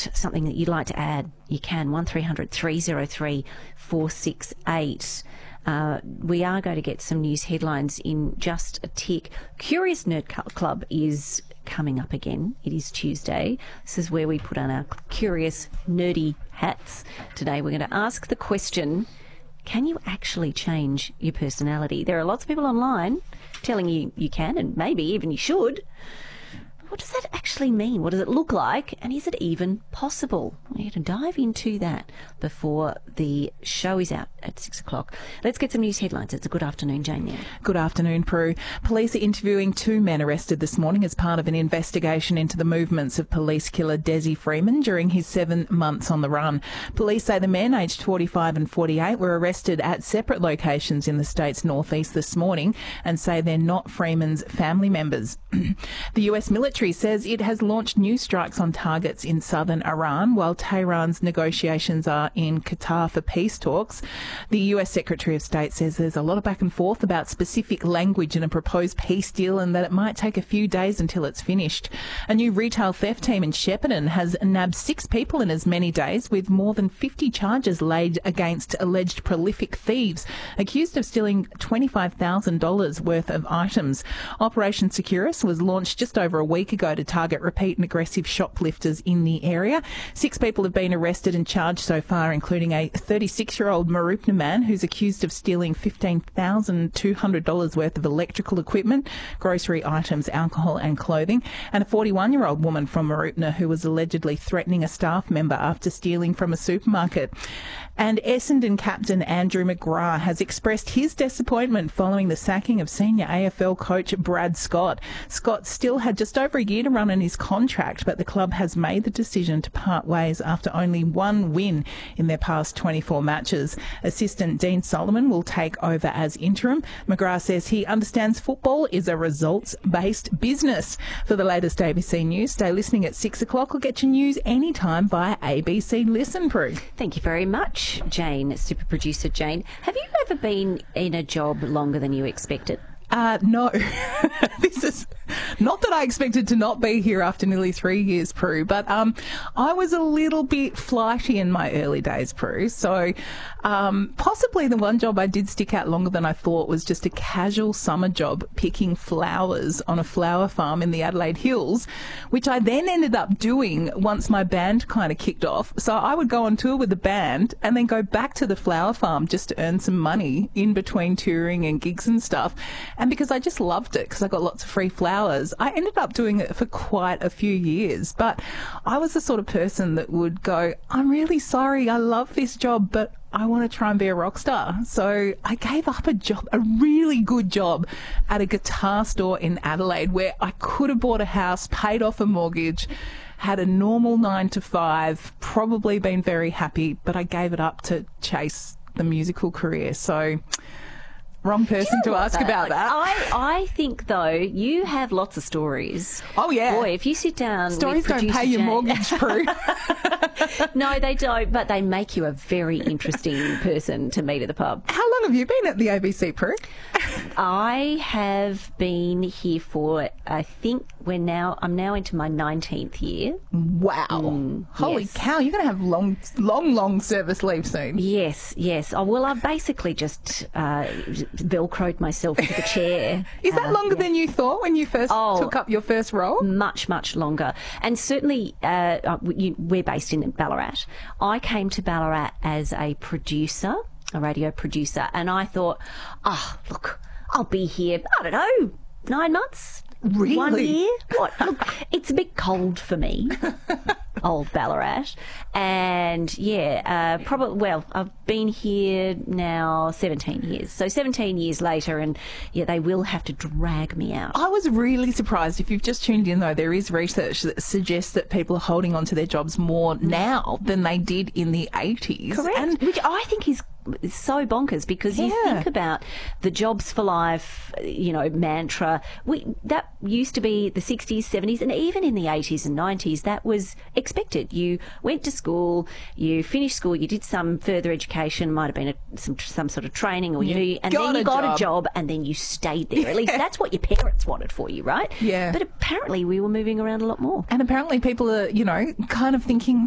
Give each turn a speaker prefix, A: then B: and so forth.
A: something that you'd like to add, you can. 1300 303 468. We are going to get some news headlines in just a tick. Curious Nerd Club is coming up again. It is Tuesday. This is where we put on our curious, nerdy hats. Today we're going to ask the question, can you actually change your personality? There are lots of people online telling you you can, and maybe even you should. What does that actually mean? What does it look like? And is it even possible? We're going to dive into that before the show is out at 6 o'clock. Let's get some news headlines. It's a good afternoon, Jane. There.
B: Good afternoon, Prue. Police are interviewing 2 men arrested this morning as part of an investigation into the movements of police killer Desi Freeman during his 7 months on the run. Police say the men, aged 45 and 48, were arrested at separate locations in the state's northeast this morning and say they're not Freeman's family members. The US military says it has launched new strikes on targets in southern Iran while Tehran's negotiations are in Qatar for peace talks. The US Secretary of State says there's a lot of back and forth about specific language in a proposed peace deal and that it might take a few days until it's finished. A new retail theft team in Shepparton has nabbed 6 people in as many days, with more than 50 charges laid against alleged prolific thieves accused of stealing $25,000 worth of items. Operation Securus was launched just over a week ago to target repeat and aggressive shoplifters in the area. 6 people have been arrested and charged so far, including a 36-year-old Mooroopna man who's accused of stealing $15,200 worth of electrical equipment, grocery items, alcohol and clothing, and a 41-year-old woman from Mooroopna who was allegedly threatening a staff member after stealing from a supermarket. And Essendon captain Andrew McGrath has expressed his disappointment following the sacking of senior AFL coach Brad Scott. Scott still had just over a year to run on his contract, but the club has made the decision to part ways after only 1 win in their past 24 matches. Assistant Dean Solomon will take over as interim. McGrath says he understands football is a results-based business. For the latest ABC News, stay listening at 6 o'clock or get your news anytime via ABC Listen, Prue.
A: Thank you very much, Jane, super producer Jane. Have you ever been in a job longer than you expected?
B: No. This is not that I expected to not be here after nearly 3 years, Prue, but I was a little bit flighty in my early days, Prue. So possibly the one job I did stick out longer than I thought was just a casual summer job picking flowers on a flower farm in the Adelaide Hills, which I then ended up doing once my band kind of kicked off. So I would go on tour with the band and then go back to the flower farm just to earn some money in between touring and gigs and stuff. And because I just loved it, because I got lots of free flowers, I ended up doing it for quite a few years. But I was the sort of person that would go, I'm really sorry, I love this job, but I want to try and be a rock star. So I gave up a job, a really good job at a guitar store in Adelaide where I could have bought a house, paid off a mortgage, had a normal 9 to 5, probably been very happy, but I gave it up to chase the musical career. So wrong person to ask about that.
A: I think, though, you have lots of stories.
B: Oh, yeah.
A: Boy, if you sit down...
B: Stories don't pay your mortgage, Prue.
A: No, they don't, but they make you a very interesting person to meet at the pub.
B: How long have you been at the ABC, Prue?
A: I have been here for, I think I'm now into my 19th year.
B: Wow. Holy cow, you're going to have long service leave soon.
A: Yes. Oh, well, I've basically just Velcroed myself to the chair.
B: Is that longer than you thought when you first took up your first role?
A: Much longer. And certainly we're based in Ballarat. I came to Ballarat as a producer, a radio producer, and I thought, look, I'll be here, I don't know, 9 months?
B: Really?
A: 1 year? What? Look, it's a bit cold for me, old Ballarat. And I've been here now 17 years. So 17 years later, and they will have to drag me out.
B: I was really surprised. If you've just tuned in, though, there is research that suggests that people are holding on to their jobs more now than they did in the 80s.
A: Correct. Which I think is so bonkers, because you think about the jobs for life, mantra. That used to be the 60s, 70s, and even in the 80s and 90s, that was expected. You went to school, you finished school, you did some further education, might have been some sort of training, or then you got a job, and then you stayed there. At least that's what your parents wanted for you, right?
B: Yeah.
A: But apparently we were moving around a lot more.
B: And apparently people are, kind of thinking,